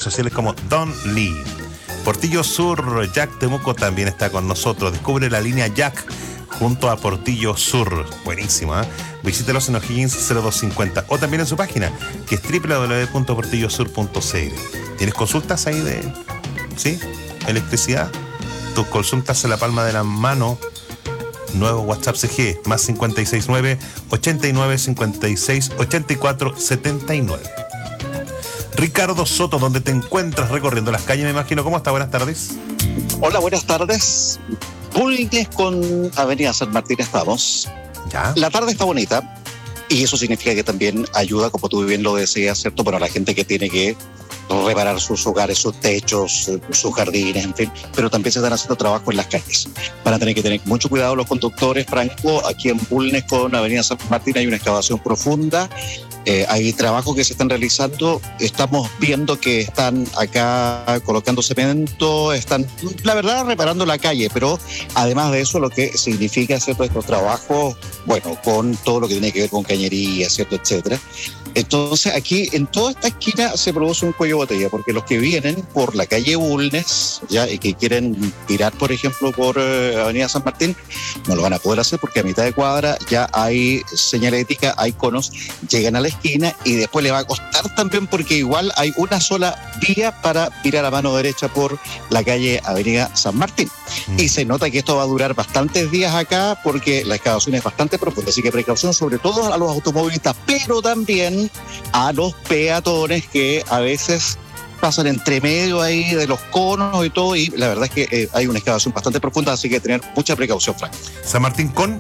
sociales como Don Lee. Portillo Sur, Jack Temuco también está con nosotros. Descubre la línea Jack junto a Portillo Sur. Buenísimo, ¿eh? Visítelos en O'Higgins 0250 o también en su página, que es www.portillosur.cl. ¿Tienes consultas ahí de electricidad? Tus consultas en la palma de la mano. Nuevo WhatsApp CG, más 569 89 56 84 79. Ricardo Soto, ¿dónde te encuentras recorriendo las calles, me imagino? ¿Cómo está? Buenas tardes. Hola, buenas tardes. Bulnes con Avenida San Martín estamos. ¿Ya? La tarde está bonita y eso significa que también ayuda, como tú bien lo decías, ¿cierto? Para la gente que tiene que reparar sus hogares, sus techos, sus jardines, en fin, pero también se están haciendo trabajo en las calles. Van a tener que tener mucho cuidado los conductores, Franco. Aquí en Bulnes con Avenida San Martín hay una excavación profunda. Hay trabajos que se están realizando. Estamos viendo que están acá colocando cemento, están, la verdad, reparando la calle, pero además de eso, lo que significa, ¿cierto?, estos trabajos, bueno, con todo lo que tiene que ver con cañería, ¿cierto?, etcétera. Entonces, aquí en toda esta esquina se produce un cuello de botella, porque los que vienen por la calle Bulnes, ya, y que quieren tirar, por ejemplo, por Avenida San Martín, no lo van a poder hacer porque a mitad de cuadra ya hay señalética, hay conos, llegan a la esquina y después le va a costar también porque igual hay una sola vía para virar a mano derecha por la calle Avenida San Martín. Y se nota que esto va a durar bastantes días acá porque la excavación es bastante profunda, así que precaución sobre todo a los automovilistas, pero también a los peatones que a veces pasan entre medio ahí de los conos y todo, y la verdad es que hay una excavación bastante profunda, así que tener mucha precaución, Frank. San Martín con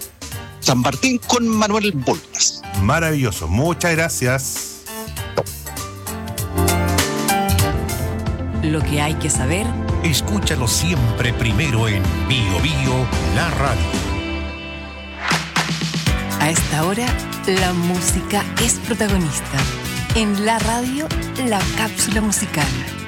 Manuel Bulnes. Maravilloso, muchas gracias. Lo que hay que saber. Escúchalo siempre primero en Bio Bio, la radio. A esta hora, la música es protagonista. En la radio, la cápsula musical.